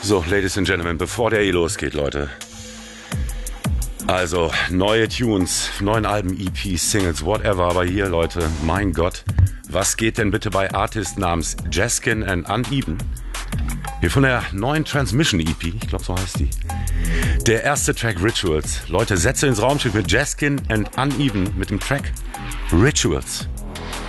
So, Ladies and Gentlemen, bevor der losgeht, Leute. Also, neue Tunes, neuen Alben, EPs, Singles, whatever. Aber hier, Leute, mein Gott, was geht denn bitte bei Artist namens Jaskin and Uneven? Hier von der neuen Transmission EP, ich glaube, so heißt die. Der erste Track Rituals. Leute, Sätze ins Raumschiff mit Jaskin and Uneven mit dem Track Rituals.